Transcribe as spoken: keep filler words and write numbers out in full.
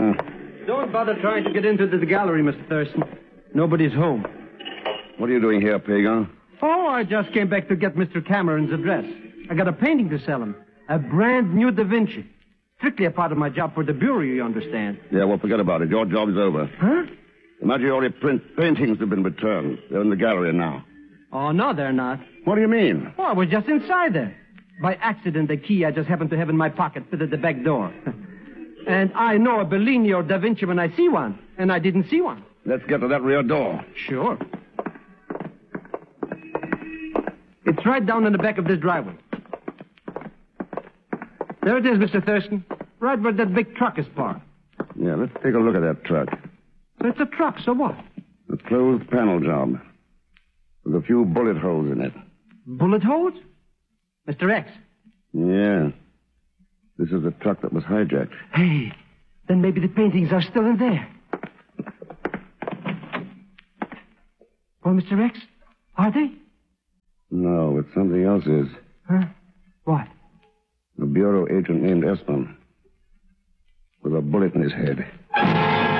Mm. Don't bother trying to get into the gallery, Mister Thurston. Nobody's home. What are you doing here, Pagan? Oh, I just came back to get Mister Cameron's address. I got a painting to sell him. A brand new Da Vinci. Strictly a part of my job for the Bureau, you understand. Yeah, well, forget about it. Your job's over. Huh? The Maggiore print paintings have been returned. They're in the gallery now. Oh, no, they're not. What do you mean? Oh, I was just inside there. By accident, the key I just happened to have in my pocket fitted the back door. And I know a Bellini or Da Vinci when I see one, and I didn't see one. Let's get to that rear door. Sure. It's right down in the back of this driveway. There it is, Mister Thurston. Right where that big truck is parked. Yeah, let's take a look at that truck. It's a truck, so what? A closed panel job. With a few bullet holes in it. Bullet holes? Mister X? Yeah. This is the truck that was hijacked. Hey, then maybe the paintings are still in there. Well, Mister X, are they? No, but something else is. Huh? What? A bureau agent named Espen. With a bullet in his head.